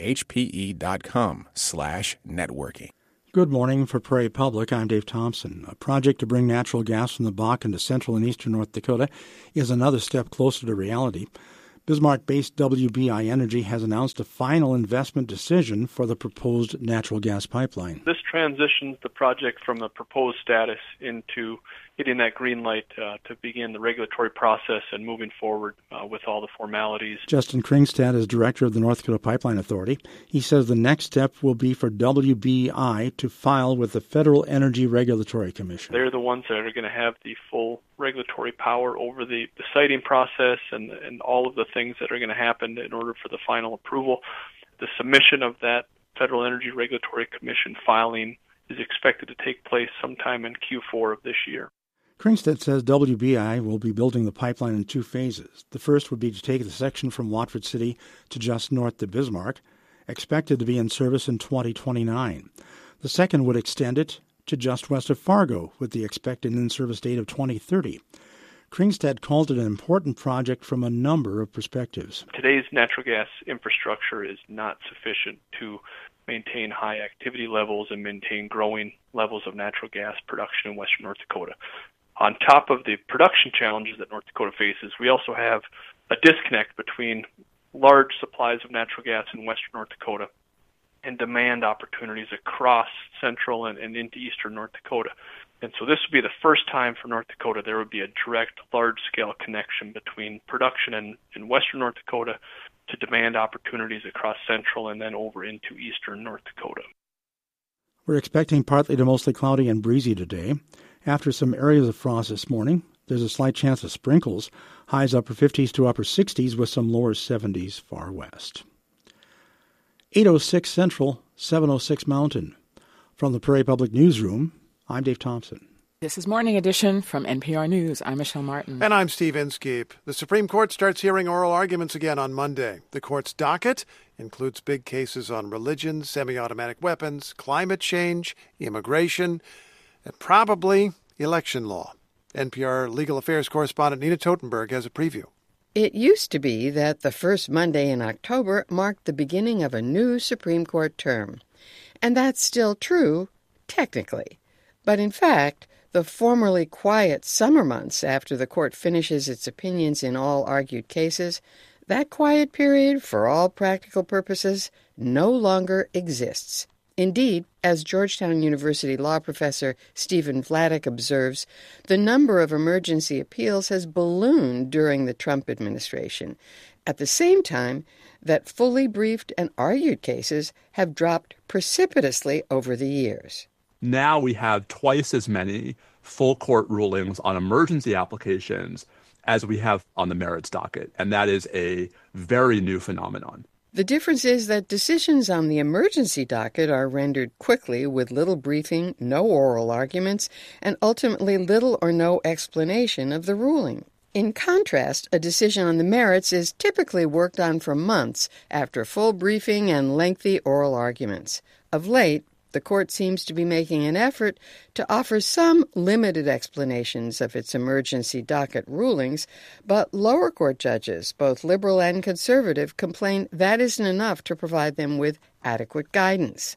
hpe.com/networking. Good morning. For Prairie Public, I'm Dave Thompson. A project to bring natural gas from the Bakken to central and eastern North Dakota is another step closer to reality. Bismarck-based WBI Energy has announced a final investment decision for the proposed natural gas pipeline. This transitions the project from the proposed status into getting that green light to begin the regulatory process and moving forward with all the formalities. Justin Kringstad is director of the North Dakota Pipeline Authority. He says the next step will be for WBI to file with the Federal Energy Regulatory Commission. They're the ones that are going to have the full regulatory power over the siting process and all of the things that are going to happen in order for the final approval. The submission of that Federal Energy Regulatory Commission filing is expected to take place sometime in Q4 of this year. Kringstad says WBI will be building the pipeline in two phases. The first would be to take the section from Watford City to just north of Bismarck, expected to be in service in 2029. The second would extend it to just west of Fargo, with the expected in-service date of 2030. Kringstad called it an important project from a number of perspectives. Today's natural gas infrastructure is not sufficient to maintain high activity levels and maintain growing levels of natural gas production in western North Dakota. On top of the production challenges that North Dakota faces, we also have a disconnect between large supplies of natural gas in western North Dakota and demand opportunities across central and into eastern North Dakota. And so this would be the first time for North Dakota there would be a direct, large-scale connection between production in western North Dakota to demand opportunities across central and then over into eastern North Dakota. We're expecting partly to mostly cloudy and breezy today. After some areas of frost this morning, there's a slight chance of sprinkles, highs upper 50s to upper 60s with some lower 70s far west. 8:06 Central, 7:06 Mountain. From the Prairie Public Newsroom, I'm Dave Thompson. This is Morning Edition from NPR News. I'm Michelle Martin. And I'm Steve Inskeep. The Supreme Court starts hearing oral arguments again on Monday. The court's docket includes big cases on religion, semi-automatic weapons, climate change, immigration, and probably election law. NPR legal affairs correspondent Nina Totenberg has a preview. It used to be that the first Monday in October marked the beginning of a new Supreme Court term. And that's still true, technically. But in fact, the formerly quiet summer months after the court finishes its opinions in all argued cases, that quiet period, for all practical purposes, no longer exists. Indeed, as Georgetown University law professor Stephen Vladeck observes, the number of emergency appeals has ballooned during the Trump administration, at the same time that fully briefed and argued cases have dropped precipitously over the years. Now we have twice as many full court rulings on emergency applications as we have on the merits docket, and that is a very new phenomenon. The difference is that decisions on the emergency docket are rendered quickly with little briefing, no oral arguments, and ultimately little or no explanation of the ruling. In contrast, a decision on the merits is typically worked on for months after full briefing and lengthy oral arguments. Of late, the court seems to be making an effort to offer some limited explanations of its emergency docket rulings, but lower court judges, both liberal and conservative, complain that isn't enough to provide them with adequate guidance.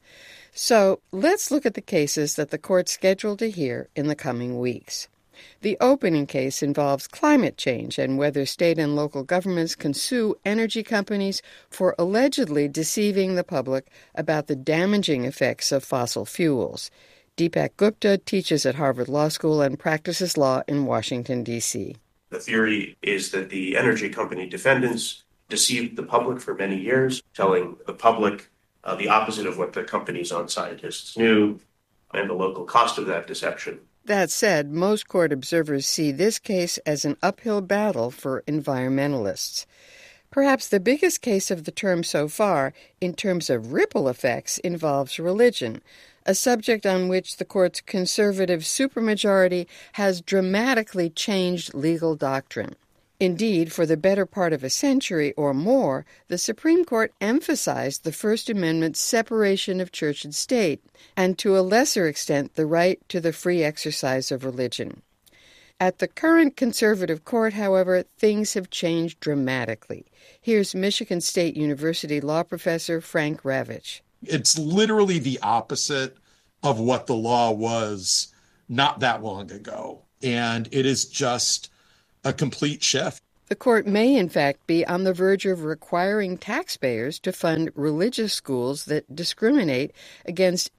So let's look at the cases that the court's scheduled to hear in the coming weeks. The opening case involves climate change and whether state and local governments can sue energy companies for allegedly deceiving the public about the damaging effects of fossil fuels. Deepak Gupta teaches at Harvard Law School and practices law in Washington, D.C. The theory is that the energy company defendants deceived the public for many years, telling the public the opposite of what the company's own scientists knew, and the local cost of that deception. That said, most court observers see this case as an uphill battle for environmentalists. Perhaps the biggest case of the term so far, in terms of ripple effects, involves religion, a subject on which the court's conservative supermajority has dramatically changed legal doctrine. Indeed, for the better part of a century or more, the Supreme Court emphasized the First Amendment's separation of church and state, and to a lesser extent the right to the free exercise of religion. At the current conservative court, however, things have changed dramatically. Here's Michigan State University law professor Frank Ravitch. It's literally the opposite of what the law was not that long ago, and it is just a complete shift. The court may, in fact, be on the verge of requiring taxpayers to fund religious schools that discriminate against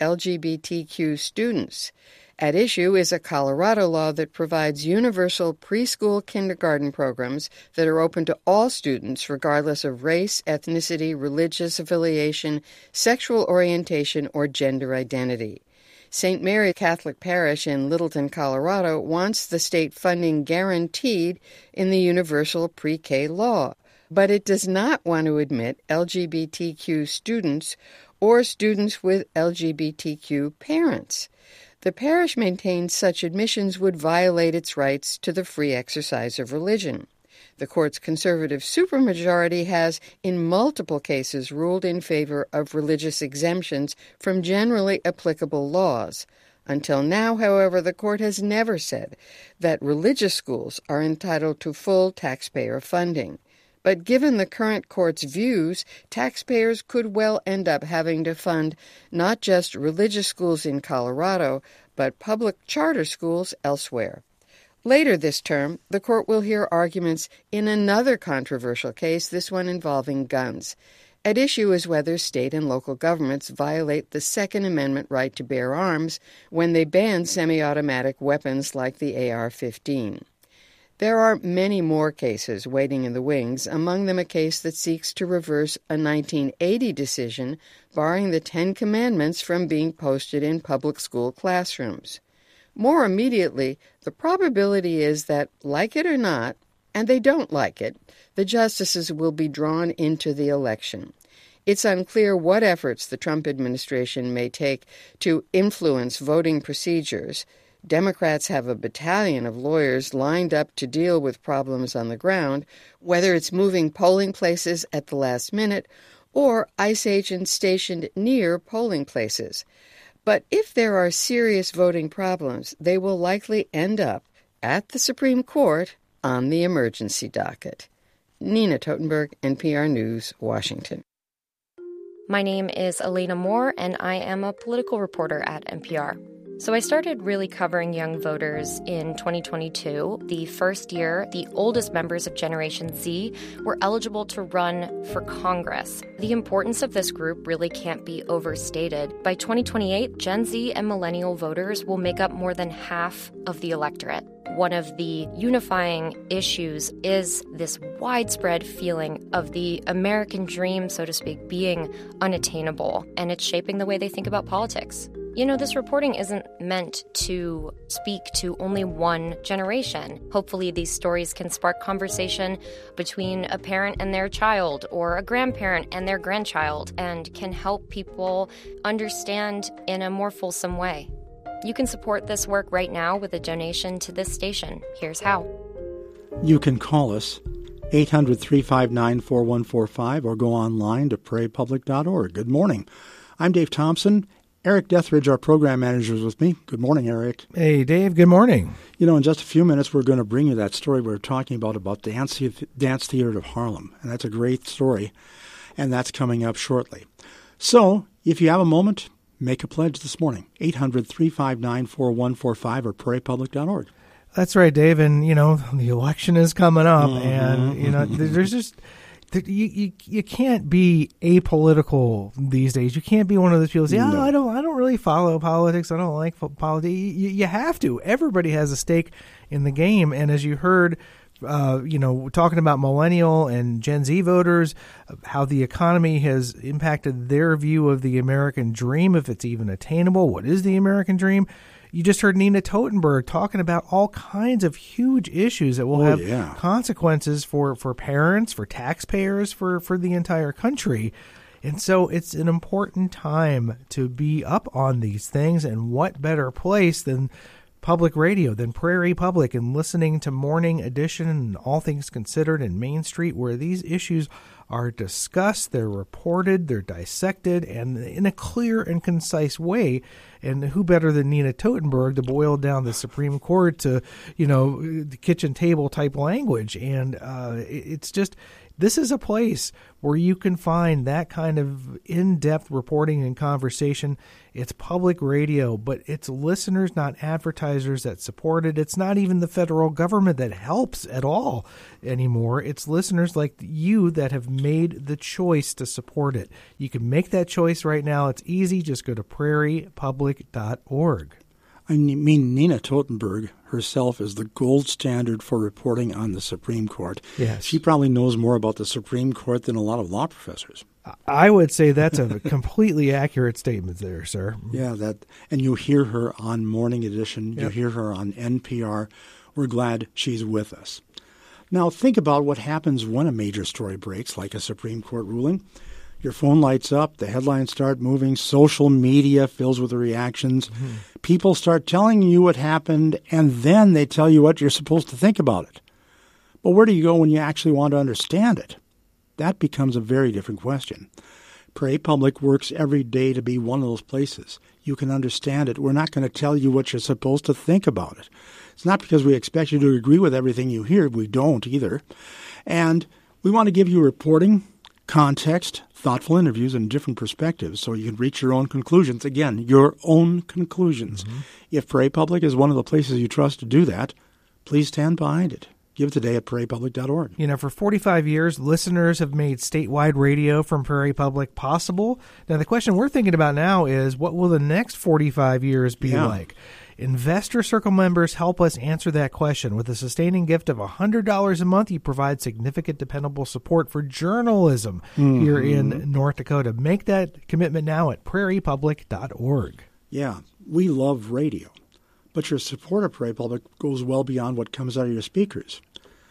LGBTQ students. At issue is a Colorado law that provides universal preschool kindergarten programs that are open to all students regardless of race, ethnicity, religious affiliation, sexual orientation, or gender identity. St. Mary Catholic Parish in Littleton, Colorado, wants the state funding guaranteed in the universal pre-K law, but it does not want to admit LGBTQ students or students with LGBTQ parents. The parish maintains such admissions would violate its rights to the free exercise of religion. The court's conservative supermajority has, in multiple cases, ruled in favor of religious exemptions from generally applicable laws. Until now, however, the court has never said that religious schools are entitled to full taxpayer funding. But given the current court's views, taxpayers could well end up having to fund not just religious schools in Colorado, but public charter schools elsewhere. Later this term, the court will hear arguments in another controversial case, this one involving guns. At issue is whether state and local governments violate the Second Amendment right to bear arms when they ban semi-automatic weapons like the AR-15. There are many more cases waiting in the wings, among them a case that seeks to reverse a 1980 decision barring the Ten Commandments from being posted in public school classrooms. More immediately, the probability is that, like it or not, and they don't like it, the justices will be drawn into the election. It's unclear what efforts the Trump administration may take to influence voting procedures. Democrats have a battalion of lawyers lined up to deal with problems on the ground, whether it's moving polling places at the last minute or ICE agents stationed near polling places. But if there are serious voting problems, they will likely end up at the Supreme Court on the emergency docket. Nina Totenberg, NPR News, Washington. My name is Elena Moore, and I am a political reporter at NPR. So I started really covering young voters in 2022, the first year the oldest members of Generation Z were eligible to run for Congress. The importance of this group really can't be overstated. By 2028, Gen Z and millennial voters will make up more than half of the electorate. One of the unifying issues is this widespread feeling of the American dream, so to speak, being unattainable, and it's shaping the way they think about politics. You know, this reporting isn't meant to speak to only one generation. Hopefully, these stories can spark conversation between a parent and their child or a grandparent and their grandchild and can help people understand in a more fulsome way. You can support this work right now with a donation to this station. Here's how. You can call us 800-359-4145 or go online to praypublic.org. Good morning. I'm Dave Thompson. Eric Dethridge, our program manager, is with me. Good morning, Eric. Hey, Dave. Good morning. You know, in just a few minutes, we're going to bring you that story we were talking about Dance Theater of Harlem. And that's a great story, and that's coming up shortly. So, if you have a moment, make a pledge this morning. 800-359-4145 or praypublic.org. That's right, Dave. And, you know, the election is coming up, and, you know, there's just... You can't be apolitical these days. You can't be one of those people who say, I don't really follow politics. I don't like politics. You have to. Everybody has a stake in the game. And as you heard talking about millennial and Gen Z voters, how the economy has impacted their view of the American dream, if it's even attainable. What is the American dream? You just heard Nina Totenberg talking about all kinds of huge issues that will have consequences for parents, for taxpayers, for the entire country. And so it's an important time to be up on these things, and what better place than public radio, than Prairie Public, and listening to Morning Edition and All Things Considered and Main Street, where these issues are discussed, they're reported, they're dissected, and in a clear and concise way. And who better than Nina Totenberg to boil down the Supreme Court to, the kitchen table type language. And it's just, this is a place where you can find that kind of in-depth reporting and conversation. It's public radio, but it's listeners, not advertisers, that support it. It's not even the federal government that helps at all anymore. It's listeners like you that have made the choice to support it. You can make that choice right now. It's easy. Just go to prairiepublic.org. I mean, Nina Totenberg herself is the gold standard for reporting on the Supreme Court. Yes. She probably knows more about the Supreme Court than a lot of law professors. I would say that's a completely accurate statement there, sir. Yeah, and you hear her on Morning Edition. You hear her on NPR. We're glad she's with us. Now, think about what happens when a major story breaks, like a Supreme Court ruling. Your phone lights up, the headlines start moving, social media fills with the reactions. Mm-hmm. People start telling you what happened, and then they tell you what you're supposed to think about it. But where do you go when you actually want to understand it? That becomes a very different question. Prairie Public works every day to be one of those places. You can understand it. We're not going to tell you what you're supposed to think about it. It's not because we expect you to agree with everything you hear. We don't either. And we want to give you reporting, context, thoughtful interviews, and different perspectives so you can reach your own conclusions. Again, your own conclusions. Mm-hmm. If Prairie Public is one of the places you trust to do that, please stand behind it. Give today at prairiepublic.org. For 45 years, listeners have made statewide radio from Prairie Public possible. Now, the question we're thinking about now is, what will the next 45 years be like? Investor Circle members help us answer that question. With a sustaining gift of $100 a month, you provide significant, dependable support for journalism here in North Dakota. Make that commitment now at prairiepublic.org. Yeah, we love radio, but your support of Prairie Public goes well beyond what comes out of your speakers.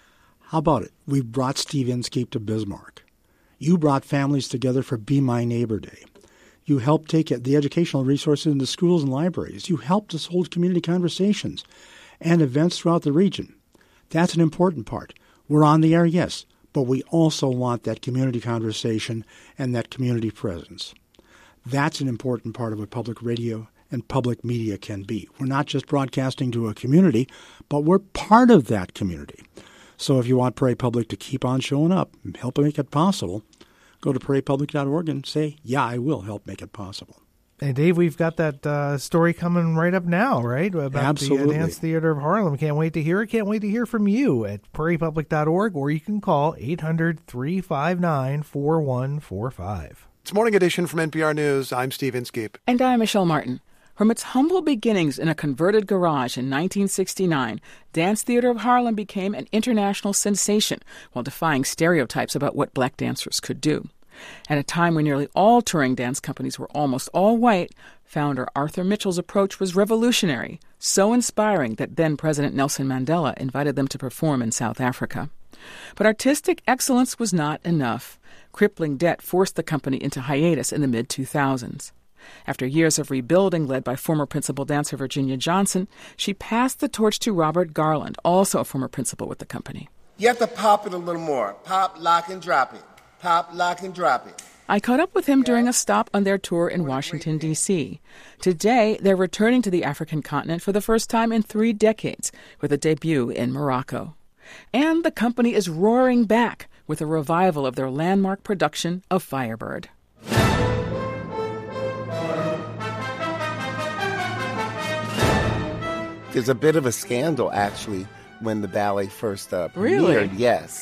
How about it? We brought Steve Inskeep to Bismarck. You brought families together for Be My Neighbor Day. You helped take the educational resources into schools and libraries. You helped us hold community conversations and events throughout the region. That's an important part. We're on the air, yes, but we also want that community conversation and that community presence. That's an important part of what public radio and public media can be. We're not just broadcasting to a community, but we're part of that community. So if you want Prairie Public to keep on showing up and help make it possible, go to prairiepublic.org and say, yeah, I will help make it possible. And Dave, we've got that story coming right up now, right? About Absolutely. The Dance Theater of Harlem. Can't wait to hear it. Can't wait to hear from you at prairiepublic.org, or you can call 800-359-4145. It's Morning Edition from NPR News. I'm Steve Inskeep. And I'm Michelle Martin. From its humble beginnings in a converted garage in 1969, Dance Theater of Harlem became an international sensation while defying stereotypes about what black dancers could do. At a time when nearly all touring dance companies were almost all white, founder Arthur Mitchell's approach was revolutionary, so inspiring that then President Nelson Mandela invited them to perform in South Africa. But artistic excellence was not enough. Crippling debt forced the company into hiatus in the mid-2000s. After years of rebuilding led by former principal dancer Virginia Johnson, she passed the torch to Robert Garland, also a former principal with the company. You have to pop it a little more. Pop, lock, and drop it. Pop, lock, and drop it. I caught up with him during a stop on their tour in Washington, D.C. Today, they're returning to the African continent for the first time in 3 decades, with a debut in Morocco. And the company is roaring back with a revival of their landmark production of Firebird. There's a bit of a scandal, actually, when the ballet first premiered. Really? Yes.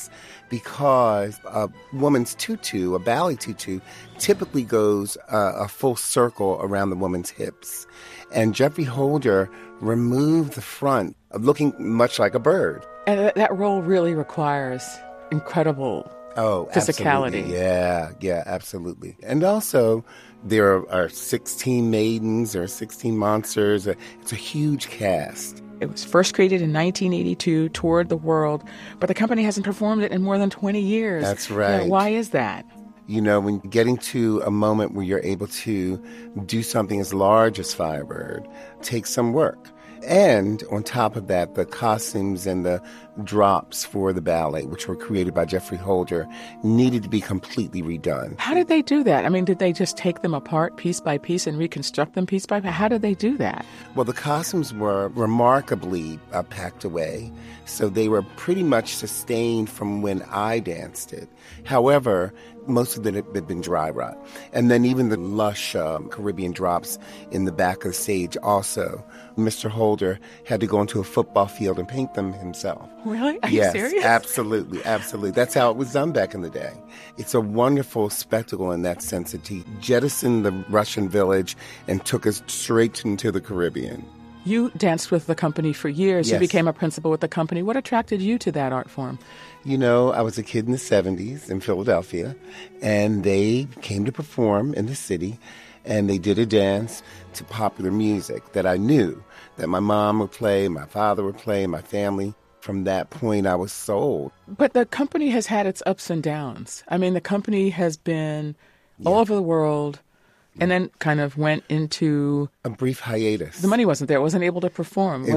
because a woman's tutu, a ballet tutu, typically goes a full circle around the woman's hips. And Geoffrey Holder removed the front, looking much like a bird. And that role really requires incredible physicality. Absolutely. Yeah, absolutely. And also, there are 16 maidens or 16 monsters. It's a huge cast. It was first created in 1982, toured the world, but the company hasn't performed it in more than 20 years. That's right. Yeah, why is that? You know, when getting to a moment where you're able to do something as large as Firebird takes some work. And on top of that, the costumes and the drops for the ballet, which were created by Geoffrey Holder, needed to be completely redone. How did they do that? I mean, did they just take them apart piece by piece and reconstruct them piece by piece? How did they do that? Well, the costumes were remarkably packed away, so they were pretty much sustained from when I danced it. However, most of them had been dry rot. And then even the lush Caribbean drops in the back of the stage also, Mr. Holder had to go into a football field and paint them himself. Really? Are you serious? Absolutely, absolutely. That's how it was done back in the day. It's a wonderful spectacle in that sense that he jettisoned the Russian village and took us straight into the Caribbean. You danced with the company for years. Yes. You became a principal with the company. What attracted you to that art form? You know, I was a kid in the 70s in Philadelphia, and they came to perform in the city, and they did a dance to popular music that I knew that my mom would play, my father would play, my family. From that point, I was sold. But the company has had its ups and downs. I mean, the company has been all over the world and then kind of went into a brief hiatus. The money wasn't there. It wasn't able to perform.